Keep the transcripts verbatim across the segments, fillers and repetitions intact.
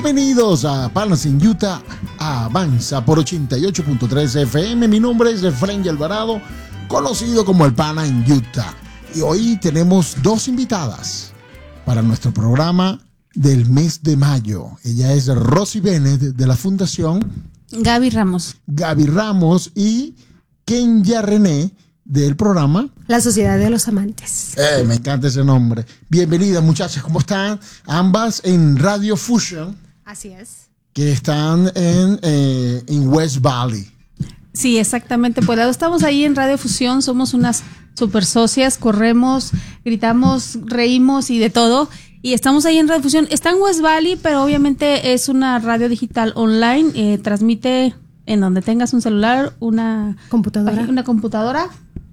Bienvenidos a Panas en Utah, Avanza por ochenta y ocho punto tres F M. Mi nombre es Efraín Alvarado, conocido como el Pana en Utah. Y hoy tenemos dos invitadas para nuestro programa del mes de mayo. Ella es Rosy Bennett de la Fundación Gaby Ramos. Gaby Ramos y Kenya René del programa La Sociedad de los Amantes. Eh, me encanta ese nombre. Bienvenidas, muchachas, ¿cómo están? Ambas en Radio Fusion. Así es. Que están en, eh, en West Valley. Sí, exactamente. Pues estamos ahí en Radio Fusión, somos unas super socias, corremos, gritamos, reímos y de todo. Y estamos ahí en Radio Fusión. Está en West Valley, pero obviamente es una radio digital online. Eh, transmite en donde tengas un celular, una computadora, una computadora,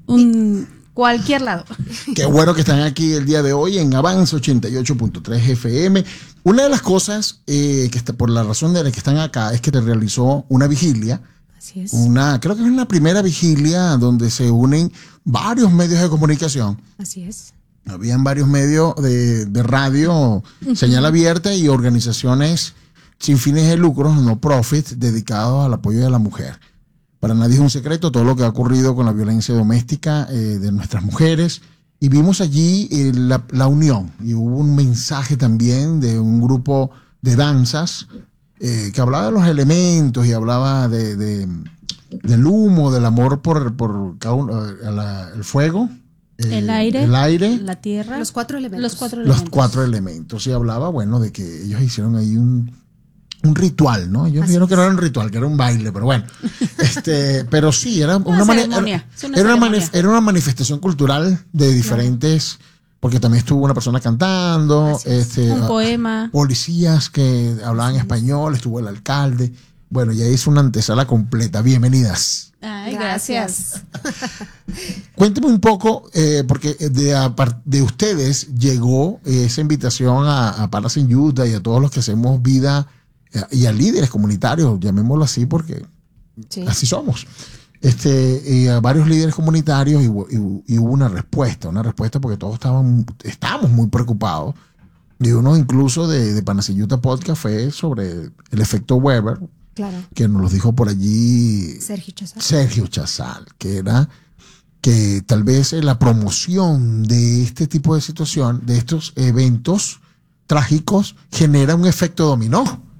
un cualquier lado. Qué bueno que están aquí el día de hoy en Avanza ochenta y ocho punto tres F M. Una de las cosas eh, que está, por la razón de la que están acá es que se realizó una vigilia. Así es. Una, creo que es una primera vigilia donde se unen varios medios de comunicación. Así es. Habían varios medios de, de radio, uh-huh. señal abierta y organizaciones sin fines de lucro, no profit, dedicados al apoyo de la mujer. Para nadie es un secreto todo lo que ha ocurrido con la violencia doméstica eh, de nuestras mujeres. Y vimos allí eh, la, la unión. Y hubo un mensaje también de un grupo de danzas eh, que hablaba de los elementos y hablaba de, de, del humo, del amor por, por cada uno, la, el fuego. Eh, el aire, el aire, la tierra, los cuatro elementos. Los cuatro elementos. Los cuatro elementos. Y hablaba, bueno, de que ellos hicieron ahí un, un ritual, ¿no? Ellos dijeron que no era un ritual, que era un baile, pero bueno. este, pero sí, era una, una, mani- ceremonia, era, una, era, una manif- era una manifestación cultural de diferentes, claro. Porque también estuvo una persona cantando, este, un poema, policías que hablaban español, estuvo el alcalde. Bueno, ya hizo una antesala completa. Bienvenidas. Ay, gracias. Cuénteme un poco, eh, porque de, a, de ustedes llegó esa invitación a, a Panas en Utah y a todos los que hacemos vida eh, y a líderes comunitarios, llamémoslo así, porque sí. así somos. Este, y a varios líderes comunitarios y, y, y hubo una respuesta, una respuesta porque todos estaban, estábamos muy preocupados. Y uno incluso de, de Panas en Utah Podcast fue sobre el efecto Weber. Claro. Que nos lo dijo por allí Sergio Chazal. Sergio Chazal, que era que tal vez la promoción de este tipo de situación, de estos eventos trágicos, genera un efecto dominó.